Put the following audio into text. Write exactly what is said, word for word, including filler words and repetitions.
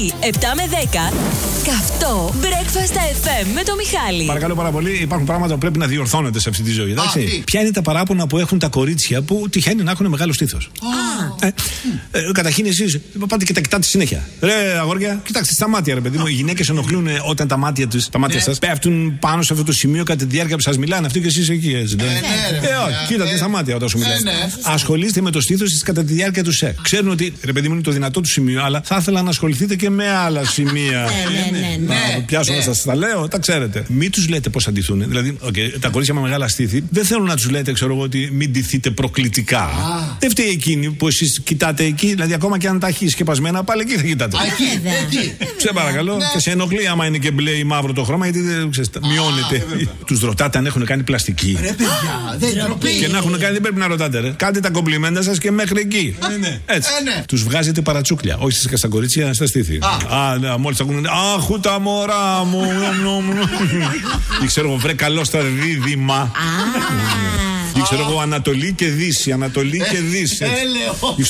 πρωί, επτά με δέκα, καυτό Breakfast εφ εμ με το Μιχάλη. Παρακαλώ πάρα πολύ, υπάρχουν πράγματα που πρέπει να διορθώνονται σε αυτή τη ζωή. Εντάξει. Ποια είναι τα παράπονα που έχουν τα κορίτσια που τυχαίνει να έχουν μεγάλο στήθος? Ε, ε, καταρχήν, εσείς πάτε και τα κοιτάτε συνέχεια. Ρε αγόρια, κοιτάξτε στα μάτια, ρε παιδί μου. Οι γυναίκες ενοχλούν όταν τα μάτια τους, τα μάτια σας πέφτουν πάνω σε αυτό το σημείο κατά τη διάρκεια που σας μιλάνε. Αυτοί και εσείς εκεί, έτσι. Ε, όχι, κοίτατε στα μάτια όταν σου μιλάνε. Ασχολείστε με το στήθος της κατά τη διάρκεια του σεξ. Ξέρουν ότι, ρε παιδί μου, είναι το δυνατό του σημείο, αλλά θα ήθελα να ασχοληθείτε και με άλλα σημεία. Να πιάσω να σας τα λέω, τα ξέρετε. Μην τους λέτε πώς αντιθούν. Δηλαδή, okay, τα κορίτσια με μεγάλα στήθη δεν θέλουν να τους λέτε, ξέρω εγώ, ότι μην ντυθείτε προκλητικά. Ah. Δεν φταίει εκείνη που εσείς κοιτάτε εκεί, δηλαδή ακόμα και αν τα έχει σκεπασμένα, πάλι εκεί θα κοιτάτε. Εκεί. Σε παρακαλώ. Και σε ενοχλεί άμα είναι και μπλε ή μαύρο το χρώμα, γιατί δεν μειώνεται. Τους ρωτάτε αν έχουν κάνει πλαστική. Ρε παιδιά, δεν τροπή. Και να έχουν κάνει, δεν πρέπει να ρωτάτε, ρε. Κάντε τα κομπλιμέντα σας και μέχρι εκεί. Έτσι. Τους βγάζετε παρατσούκλια. Όχι στις στα κορίτσια, στα στήθη. Α, ναι, μόλις ακούνε. Αχ, τα μωρά μου. Ή ξέρω εγώ, βρε καλό στα δίδυμα. Ή ξέρω εγώ, Ανατολή και Δύση. Ανατολή και Δύση.